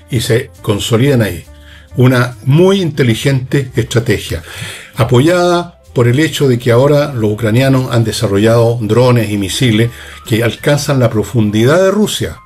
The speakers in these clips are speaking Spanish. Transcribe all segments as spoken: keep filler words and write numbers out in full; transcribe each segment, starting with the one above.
y se consolidan ahí. Una muy inteligente estrategia, apoyada por el hecho de que ahora los ucranianos han desarrollado drones y misiles que alcanzan la profundidad de Rusia.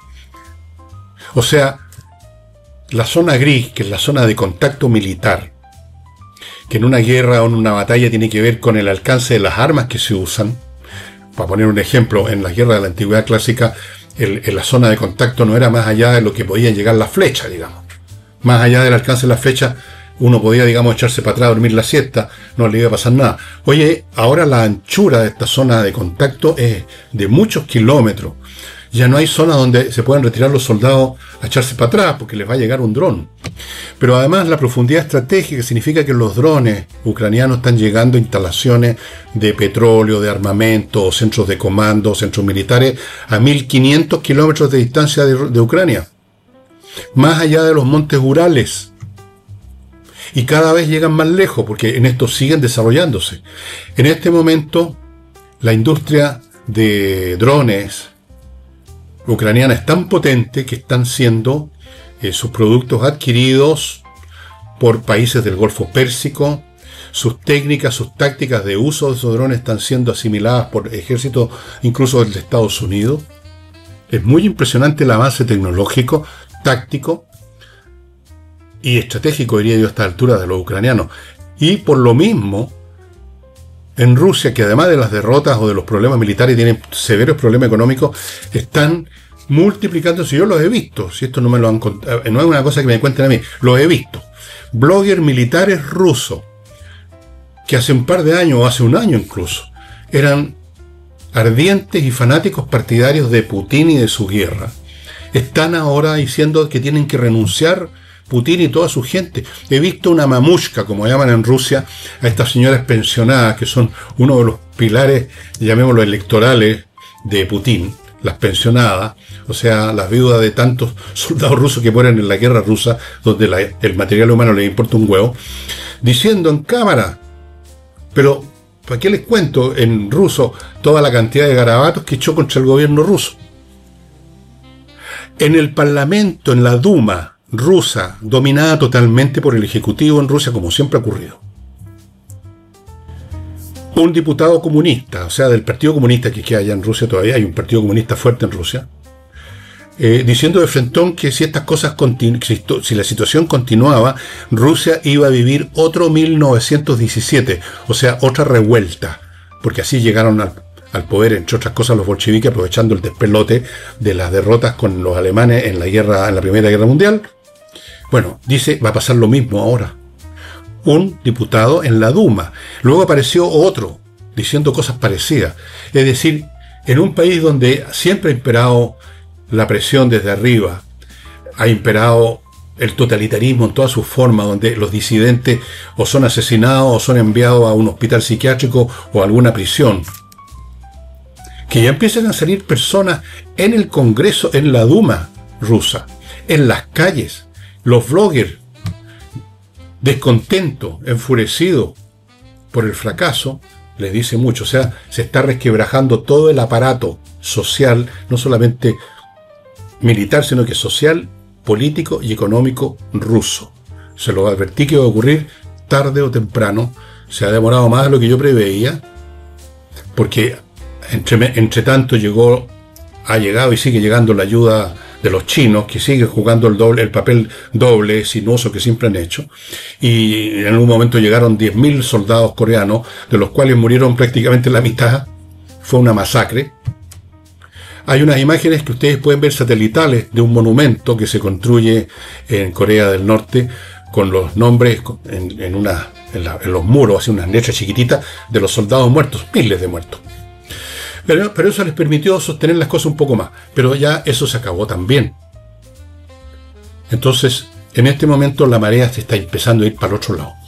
O sea, la zona gris, que es la zona de contacto militar, que en una guerra o en una batalla tiene que ver con el alcance de las armas que se usan. Para poner un ejemplo, en la guerra de la antigüedad clásica, el, en la zona de contacto no era más allá de lo que podían llegar las flechas, digamos. Más allá del alcance de las flechas, uno podía, digamos, echarse para atrás, dormir la siesta, no le iba a pasar nada. Oye, ahora la anchura de esta zona de contacto es de muchos kilómetros. Ya no hay zonas donde se puedan retirar los soldados a echarse para atrás porque les va a llegar un dron. Pero además la profundidad estratégica significa que los drones ucranianos están llegando a instalaciones de petróleo, de armamento, centros de comando, centros militares a mil quinientos kilómetros de distancia de, de Ucrania. Más allá de los montes Urales. Y cada vez llegan más lejos porque en esto siguen desarrollándose. En este momento la industria de drones ucraniana es tan potente que están siendo eh, sus productos adquiridos por países del Golfo Pérsico. Sus técnicas, sus tácticas de uso de esos drones están siendo asimiladas por ejércitos incluso de Estados Unidos. Es muy impresionante el avance tecnológico, táctico y estratégico, diría yo, a esta altura de los ucranianos. Y por lo mismo, en Rusia, que además de las derrotas o de los problemas militares tienen severos problemas económicos, están multiplicándose. Yo los he visto, si esto no me lo han contado, no es una cosa que me cuenten a mí, los he visto. Bloggers militares rusos, que hace un par de años, o hace un año incluso, eran ardientes y fanáticos partidarios de Putin y de su guerra, están ahora diciendo que tienen que renunciar Putin y toda su gente. He visto una mamushka, como llaman en Rusia, a estas señoras pensionadas, que son uno de los pilares, llamémoslo, electorales de Putin, las pensionadas, o sea, las viudas de tantos soldados rusos que mueren en la guerra rusa, donde la, el material humano les importa un huevo, diciendo en cámara, pero ¿para qué les cuento en ruso toda la cantidad de garabatos que echó contra el gobierno ruso? En el Parlamento, en la Duma rusa, dominada totalmente por el Ejecutivo en Rusia, como siempre ha ocurrido, un diputado comunista, o sea, del Partido Comunista que queda allá en Rusia, todavía hay un Partido Comunista fuerte en Rusia, eh, diciendo de frentón que si estas cosas continu- si, si la situación continuaba, Rusia iba a vivir otro mil novecientos diecisiete, o sea, otra revuelta, porque así llegaron al, al poder, entre otras cosas, los bolcheviques, aprovechando el despelote de las derrotas con los alemanes en la guerra, en la Primera Guerra Mundial. Bueno, dice, va a pasar lo mismo ahora. Un diputado en la Duma. Luego apareció otro diciendo cosas parecidas. Es decir, en un país donde siempre ha imperado la presión desde arriba, ha imperado el totalitarismo en todas sus formas, donde los disidentes o son asesinados o son enviados a un hospital psiquiátrico o a alguna prisión, que ya empiezan a salir personas en el Congreso, en la Duma rusa, en las calles, los bloggers, descontento, enfurecido por el fracaso, les dice mucho. O sea, se está resquebrajando todo el aparato social, no solamente militar, sino que social, político y económico ruso. Se lo advertí que iba a ocurrir tarde o temprano. Se ha demorado más de lo que yo preveía, porque entre, entre tanto llegó, ha llegado y sigue llegando la ayuda de los chinos, que siguen jugando el doble, el papel doble, sinuoso que siempre han hecho, y en algún momento llegaron diez mil soldados coreanos, de los cuales murieron prácticamente la mitad. Fue una masacre. Hay unas imágenes que ustedes pueden ver satelitales de un monumento que se construye en Corea del Norte, con los nombres en, en, una, en, la, en los muros, así unas letras chiquititas, de los soldados muertos, miles de muertos. Pero, pero eso les permitió sostener las cosas un poco más. Pero ya eso se acabó también. Entonces, en este momento la marea se está empezando a ir para el otro lado.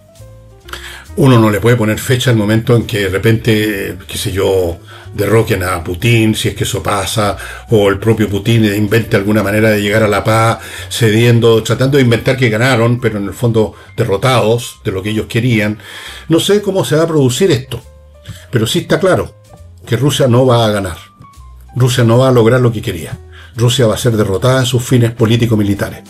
Uno no le puede poner fecha al momento en que de repente, qué sé yo, derroquen a Putin, si es que eso pasa, o el propio Putin invente alguna manera de llegar a la paz, cediendo, tratando de inventar que ganaron, pero en el fondo derrotados de lo que ellos querían. No sé cómo se va a producir esto, pero sí está claro que Rusia no va a ganar. Rusia no va a lograr lo que quería. Rusia va a ser derrotada en sus fines político-militares.